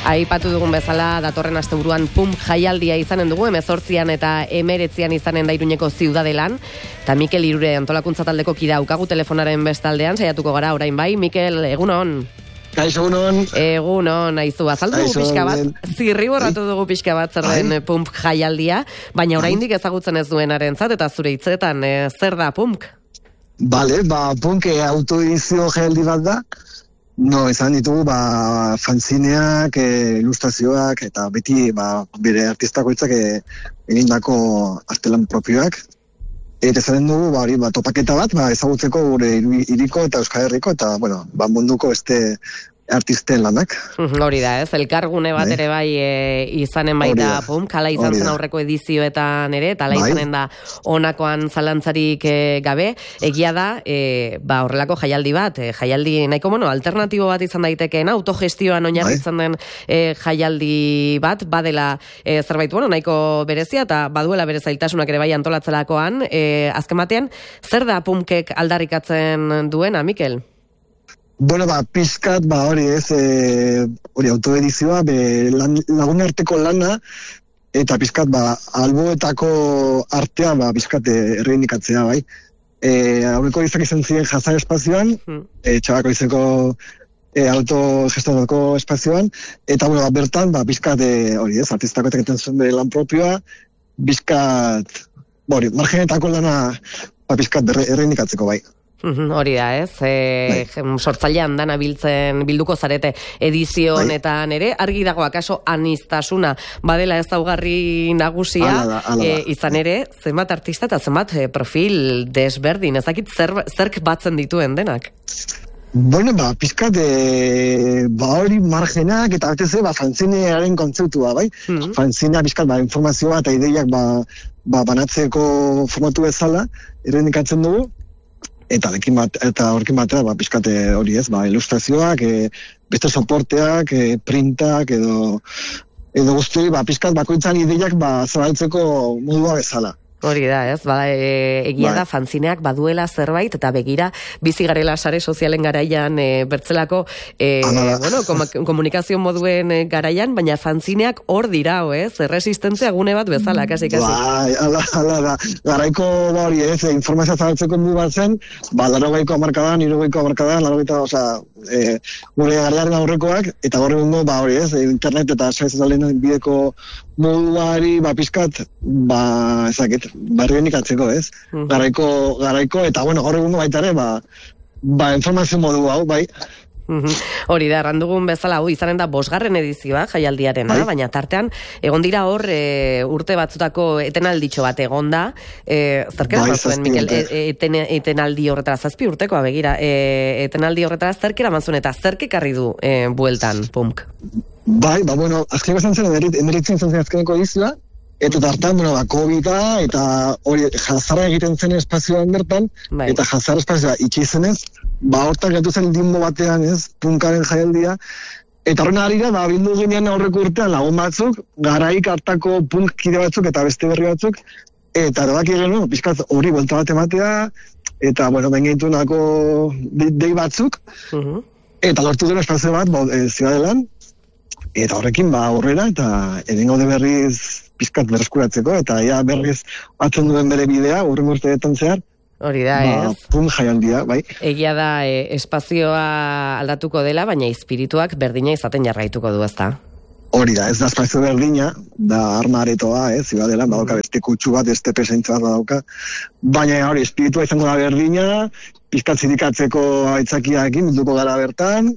Aipatu dugun bezala, datorren asteburuan Pump jaialdia izanen dugu, 18an eta 19an izanen da Iruñeko Ziudadelan, eta Mikel Irure antolakuntza taldeko kida daukagu telefonaren bestaldean, saiatuko gara orain bai. Mikel, egunon. Kaixo, egunon. Egunon, aizu, azaldu dugu pixka bat, zirriborratu dugu pixka bat zer den Pump jaialdia, baina oraindik ezagutzen ez duenarentzat eta zure hitzetan, zer da Pump? Bale, Pump autoedizio jaialdi bat da. No, izan ditugu, fanzineak, ilustrazioak, eta beti, bere artistakoitzak egindako artelan propioak. Eta zaren dugu, topaketa bat, ezagutzeko gure iriko eta Euskal Herriko, eta, munduko beste artisten lanak. Hori da, ez? Elkargune bat ere bai izanen baita Pump, kala izan zen aurreko edizioetan ere, eta ala izanen da honakoan zalantzarik gabe. Egia da, horrelako jaialdi bat, jaialdi nahiko alternatibo bat izan daitekeen, autogestioan oinarritzen den jaialdi bat, badela zerbait nahiko berezia, eta baduela bere zailtasunak ere bai antolatzelakoan. Azken batean, zer da Pumpek aldarrikatzen duena, Mikel? Pizkat, hori ez, hori autoedizioa, lagun arteko lana, eta pizkat, alboetako artea, pizkat erreindikatzea, bai. Aurreko izak izan ziren Jazar espazioan, txabako izeko autogestatuko espazioan, eta, bertan, pizkat, hori ez, artistako eta egiten zuen bere lan propioa, pizkat, margenetako lana, pizkat erreindikatzeko, bai. Hori da, ez? Sortzailean dana bilduko zarete edizio honetan ere, argi dago akaso aniztasuna badela ez daugarri nagusia, izan ere, zenbat artista eta zenbat profil desberdin, ezakit zerk batzen dituen denak? Pizkat, hori margenak eta batez fanzinearen kontzeptua, bai? Fanzinea pizkat, informazioa eta ideiak banatzeko formatu bezala, errendikatzen dugu. Eta horrekin batera, pizkate hori ez, ilustrazioak, beste soporteak, printak, edo guzti, pizkat bakoitzan ideiak zabaltzeko modua bezala. Hori da, ez? Egia da, fanzineak baduela zerbait, eta begira, bizi garela sare sozialen garaian, bertzelako, komunikazio moduen garaian, baina fanzineak hor dira, ez? Erresistentzia gune bat bezala, kasi. Hala da. Garaiko, hori ez, informazioa zabaltzeko modu bat zen, 80ko hamarkadan, 70ko hamarkadan, 80, gure garaiaren aurrekoak, eta gaur egungo, hori ez, internet eta sare sozialen bideko moduari, pizkat, ezakit, barrienik atzeko, ez? Garaiko, eta, gaur egungo baita ere, informazio modu hau, bai. Hori da, errandugun bezala, izanen da 5. edizioa jaialdiaren, baina tartean, egon dira hor urte batzutako etenalditxo bat egon da, zerkera mazuen, Mikel, etenaldi horretara, 7 urtekoa begira, etenaldi horretara zerkera mazuen, eta zerkekarri du bueltan, Pump? Azkeneko izan zen, emeritzen izan zen azkeneko edizioa, eta tartan, COVID-a, eta hori Jazarra egiten zen espazioan bertan, eta Jazarra espazioa itxi zenez, hortak gatu zen dimbo batean, ez, Punkaren jaialdia, eta horren harira, bildu ginean aurreko urtean lagun batzuk, garaik hartako Punk kide batzuk eta beste berri batzuk, eta erabak egin, pizkat hori buelta bat ematea, eta, bengehitu nako dei batzuk, eta lortu duen espazio bat, Ziudadelan, eta horrekin, aurrera, eta edin gaude berriz pizkat berreskuratzeko, eta berriz atzen duen bere bidea, urren urteetan zehar. Hori da, ez? Pump jaialdia, bai. Egia da, espazioa aldatuko dela, baina espirituak berdina izaten jarraituko du, ezta? Hori da, ez da espazio berdina, da arma aretoa, Ziudadelan, badauka beste kutsu bat, beste pesentza bat badauka, baina hori, espiritua izango da berdina, pizkat zirikatzeko aitzakiakin bilduko gara bertan,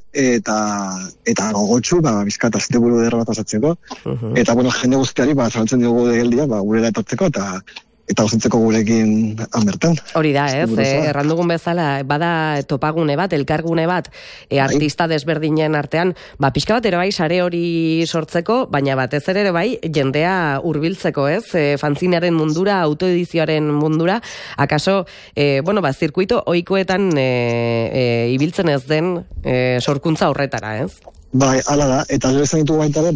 eta gogotxu, pizkat asteburu derra bat pasatzeko, eta jende guztiari zabaltzen diogu geldia, gurera etortzeko, eta gozatzeko gurekin bertan. Hori da, ez? Errandugun bezala, bada topagune bat, elkargune bat, artista desberdinen artean, pixka bat ere bai sare hori sortzeko, baina batez ere bai jendea hurbiltzeko, ez? Fanzinearen mundura, autoedizioaren mundura, akaso, zirkuito ohikoetan ibiltzen ez den sorkuntza horretara, ez? Hala da, eta gero izan ditugu baita ere,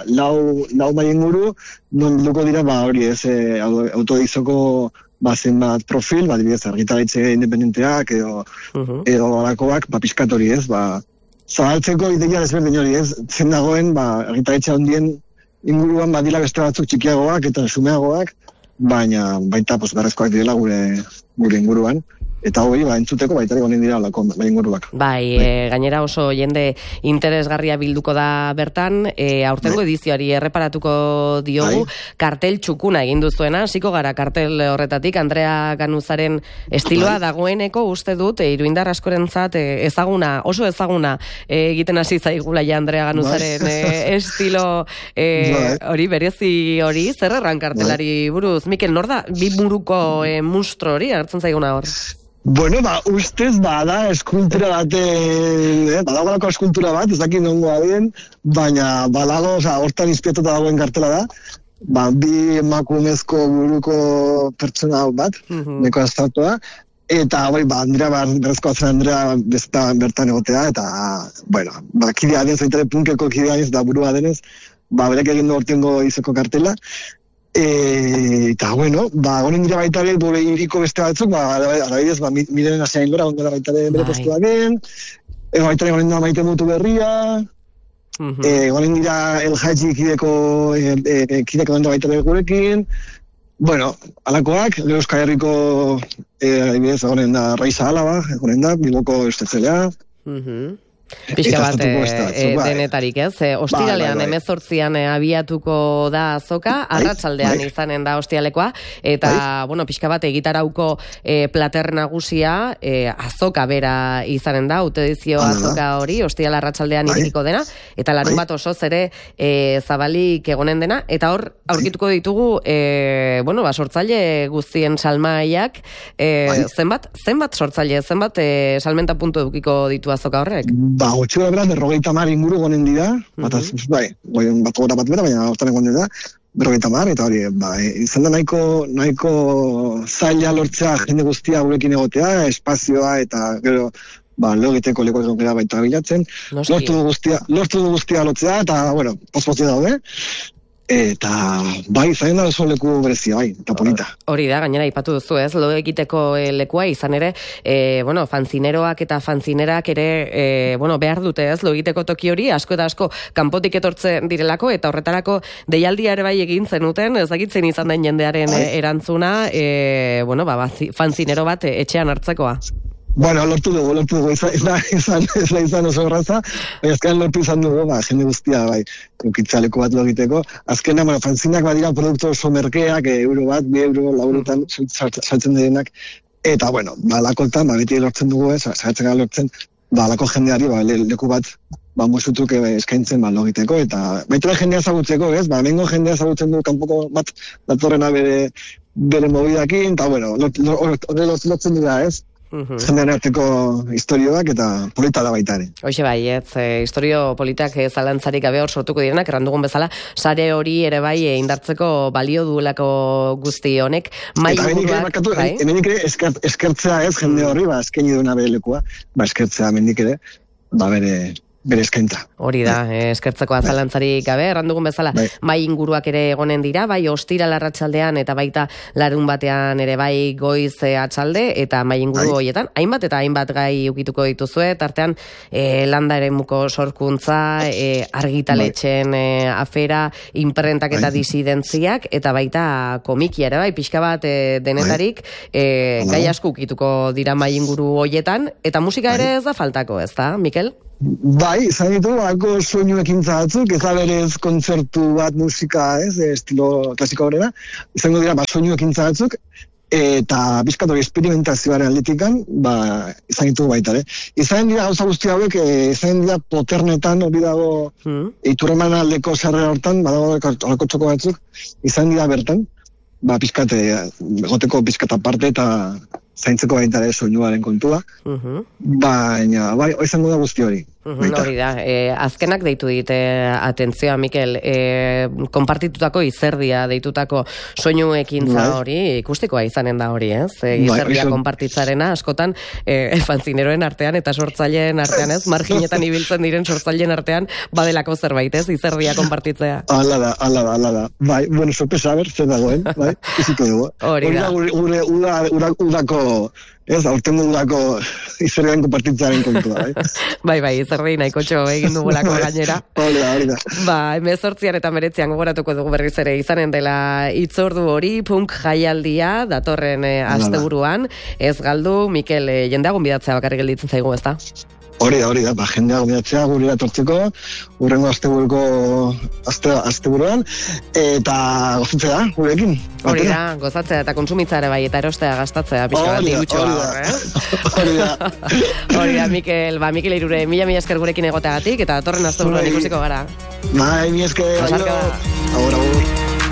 lau maien guru, non duko dira, hori ez, autoedizoko zenbat profil, dibidez, argitaritze independenteak, edo alakoak, pizkat hori ez, zabaltzeko ideia desberdin hori, ez? Zen dagoen, argitaletxe handien inguruan badila beste batzuk txikiagoak eta sumeagoak, baina baita berrezkoak direla gure inguruan. Eta hori, entzuteko baita egonen dira alako inguruak. Gainera oso jende interesgarria bilduko da bertan, aurtengo edizioari erreparatuko diogu, kartel txukuna egin duzuena, hasiko gara kartel horretatik, Andrea Ganuzaren estiloa dagoeneko uste dut, iruindar askorentzat oso ezaguna egiten hasi zaigula ja Andrea Ganuzaren estilo hori, berezi hori, zer erran kartelari buruz? Mikel, nor da, bi buruko mustro hori, agertzen zaiguna hor? Bueno, ustez da eskultura badagolako eskultura bat, ez dakit nongoa den, baina balago, hortan inspiratuta dagoen kartela da, bi emakumezko buruko pertsona bat, neko aztartua, eta Andrea berrezko atzen Andrea bertan egotea, eta, kidea denez, baitare punkeko kidea denez, da burua denez, berek egin du hortengo izeko kartela, eta, gonen dira baita ere, iriko beste batzuk, arabidez, Mirenen Asiain Lora, gondela baita ere bere postua den, baita ere gonen da Maite Mutu Berria, gonen dira El Haji kideko gondela baita ere gurekin, alakoak, gero Euskal Herriko, adibidez, gonen da Raiza Alaba, gonen da, Bilboko Estetzelea, pixka bat denetarik, ez? Ostiralean, 18an abiatuko da azoka, arratsaldean izanen da ostialekoa, eta, pixka bat egitarauko plater nagusia azoka bera izanen da, utedizio azoka hori, ostiala arratsaldean iriko dena, eta larun bat osoz ere zabalik egonen dena, eta hor, aurkituko ditugu, sortzaile guztien salmaiak, zenbat sortzaile, zenbat salmenta puntu edukiko ditu azoka horrek? Gotxura bera, 50 inguru gonen dira, bat gora bat bera, baina hortan egonen da, 50, eta hori, izan da nahiko zaila lortzea jende guztia gurekin egotea, espazioa, eta gero, lo egiteko leko egon gara baita bilatzen, lortu du guztia lotzea, eta, pospozio daude, eta zain da oso leku berezia, eta polita. Hori da, gainera ipatu duzu ez, lo egiteko lekua izan ere, fanzineroak eta fanzinerak ere, behar dute ez, lo egiteko toki hori, asko eta asko kanpotik etortzen direlako, eta horretarako deialdia ere bai egin zenuten, ez dakitzen izan den jendearen erantzuna, fanzinero bat etxean hartzekoa. Lortu dugu, ez da izan oso erraza, baina azkenan lortu izan dugu, jende guztia, ukitzaleko bat lo egiteko. Azkenan, fanzinak badira produktu oso merkeak, euro bat, 2 euro, laurotan saltzen direnak, eta, lakoltan, beti lortzen dugu, saiatzen gara lortzen, alako jendeari, leku bat, musutuk eskaintzen lo egiteko, eta baita jendea zagutzeko, ez? Mengo jendea zagutzen du, kanpoko bat datorrena bere mobidakin, eta, hori lotzen dira, ez? Jendean arteko historioak eta polita da baita ere. Hoxe bai, historio politak zalantzarik gabe hor sortuko direnak, errandugun bezala, sare hori ere bai indartzeko balio duelako guzti honek. Hemenik ere eskertzea ez jende horri, eskaini duena bere lekua, eskertzea hemenik ere, bere eskaintza. Hori da, eskertzeko azalantzarik gabe, errandugun bezala, mai inguruak ere egonen dira, bai ostira larratsaldean eta baita larun batean ere bai goiz atxalde, eta mai inguru horietan, hainbat gai ukituko dituzue, tartean landa eremuko sorkuntza, argitaletxen afera, imprentak eta disidentziak, eta baita komikia ere bai, pixka bat denetarik, gai asko ukituko dira mai inguru horietan, eta musika ere ez da faltako, ez da, Mikel? Izan ditu, soinu ekintza batzuk, ez da berez kontzertu bat musika, estilo klasiko horrela, izango dira, soinu ekintza batzuk, eta bizkat hori experimentazioaren aldetikan, izan ditu baita, Izan dira, gauza guzti hauek, izan dira poternetan, hori dago, Iturreman aldeko sarrera hortan, badago horako txoko batzuk, izan dira bertan, bizkat, egoteko bizkat aparte, eta zaintzeko baita soinuaren kontua, baina, izango da guzti hori. Hori da, azkenak deitu dite atentzioa, Mikel, konpartitutako izerdia deitutako soinu ekintza hori, ikustikoa izanen da hori, ez? Izerdia konpartitzarena, askotan, fanzineroen artean eta sortzaileen artean, ez? Marginetan ibiltzen diren sortzaileen artean, badelako zerbait, ez? Izerdia konpartitzea. Ala da. Sorpresa, zer dagoen, iziko dugu. Hori da. Udako ez, aurten dugulako izerrean konpartitzaren kontua, Bai, izerrei nahiko txo egin dugulako gainera. Hori da. Ba, 18 eta 19 gogoratuko dugu berriz ere izanen dela hitzordu hori, punk jaialdia, datorren asteburuan, ez galdu, Mikel, jendea gonbidatzea bakarrik gelditzen zaigu, ezta? Hori da, jendea gonbidatzea gurera tortzeko, urrengo asteburuan, eta gozatzea, gurekin. Hori da, gozatzea eta kontsumitzea ere bai, eta erostea gastatzea, pixka bat dirutxoa. Hori da, Mikel, Irure, mila esker gurekin egoteagatik, eta datorren asteburuan ikusiko gara. Mila esker, agur.